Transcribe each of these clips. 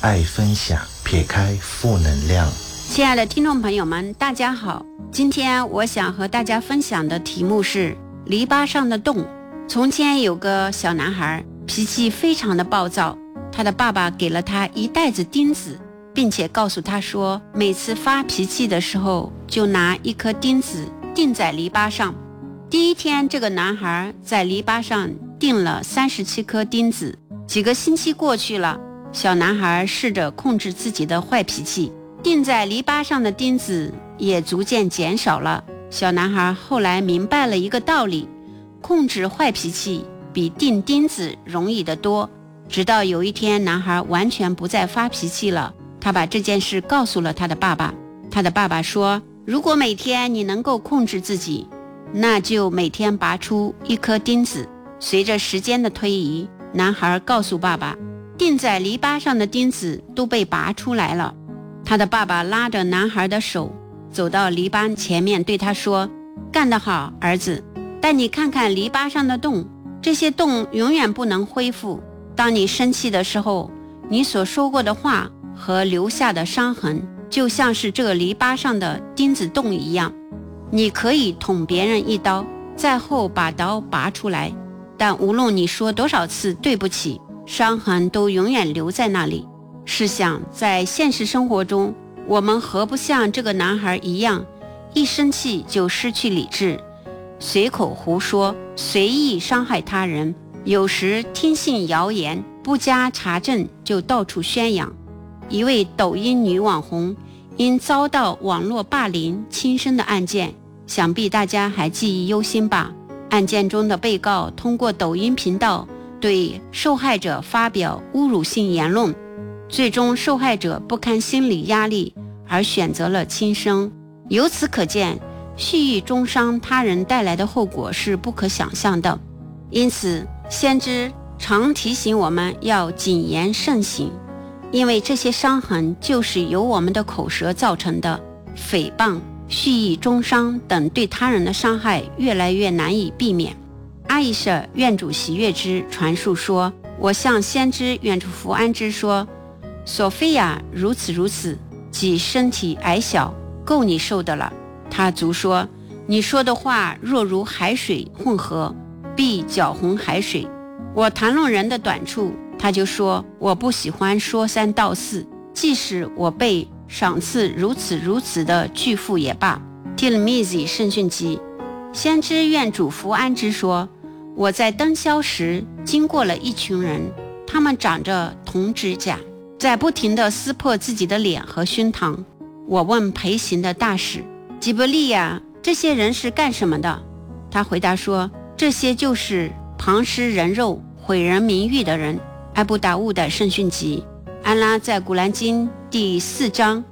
爱分享，撇开负能量。 亲爱的听众朋友们，大家好，今天我想和大家分享的题目是篱笆上的洞。从前有个小男孩，脾气非常的暴躁，他的爸爸给了他一袋子钉子，并且告诉他说，每次发脾气的时候就拿一颗钉子钉在篱笆上。第一天，这个男孩在篱笆上钉了37颗钉子。几个星期过去了，小男孩试着控制自己的坏脾气，钉在篱笆上的钉子也逐渐减少了。小男孩后来明白了一个道理，控制坏脾气比钉钉子容易得多。直到有一天，男孩完全不再发脾气了，他把这件事告诉了他的爸爸。他的爸爸说，如果每天你能够控制自己，那就每天拔出一颗钉子。随着时间的推移，男孩告诉爸爸，钉在篱笆上的钉子都被拔出来了。他的爸爸拉着男孩的手走到篱笆前面，对他说，干得好，儿子，带你看看篱笆上的洞，这些洞永远不能恢复。当你生气的时候，你所说过的话和留下的伤痕就像是这个篱笆上的钉子洞一样，你可以捅别人一刀，再后把刀拔出来，但无论你说多少次对不起，伤痕都永远留在那里。试想，在现实生活中，我们何不像这个男孩一样，一生气就失去理智，随口胡说，随意伤害他人，有时听信谣言，不加查证就到处宣扬。一位抖音女网红因遭到网络霸凌轻生的案件，想必大家还记忆犹新吧。案件中的被告通过抖音频道对受害者发表侮辱性言论，最终受害者不堪心理压力而选择了轻生。由此可见，蓄意中伤他人带来的后果是不可想象的。因此，先知常提醒我们要谨言慎行，因为这些伤痕就是由我们的口舌造成的。诽谤、蓄意中伤等对他人的伤害越来越难以避免。阿伊舍愿主喜悦之传述说，我向先知愿主福安之说，索菲亚如此，即身体矮小，够你受的了。他卒说，你说的话若如海水混合，必搅浑海水。我谈论人的短处，他就说，我不喜欢说三道四，即使我被赏赐如此的巨富也罢。提勒密子圣训集，先知愿主福安之说，我在灯宵时经过了一群人，他们长着铜指甲，在不停地撕破自己的脸和胸膛。我问陪行的大使吉伯利亚，这些人是干什么的？他回答说，这些就是旁施人肉、毁人名誉的人。埃布达乌的圣训集，安拉在古兰经第4章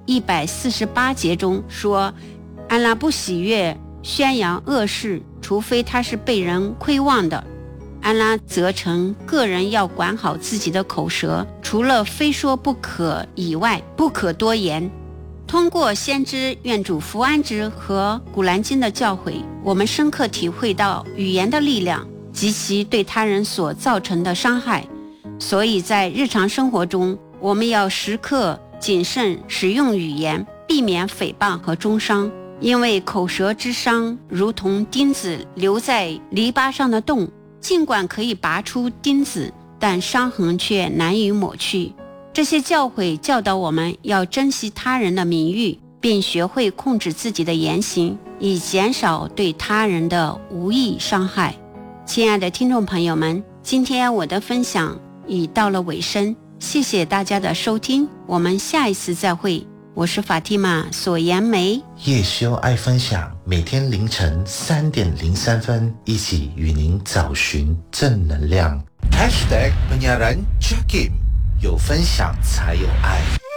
148节中说，安拉不喜悦宣扬恶事，除非他是被人亏望的。安拉责成个人要管好自己的口舌，除了非说不可以外，不可多言。通过先知愿主福安之和古兰经的教诲，我们深刻体会到语言的力量及其对他人所造成的伤害。所以在日常生活中，我们要时刻谨慎使用语言，避免诽谤和中伤。因为口舌之伤如同钉子留在篱笆上的洞，尽管可以拔出钉子，但伤痕却难以抹去。这些教诲教导我们要珍惜他人的名誉，并学会控制自己的言行，以减少对他人的无意伤害。亲爱的听众朋友们，今天我的分享已到了尾声，谢谢大家的收听，我们下一次再会。我是法蒂玛索颜梅， 夜修爱分享，每天凌晨3点03分，一起与您找寻正能量。#penyiaran Jakim，有分享才有爱。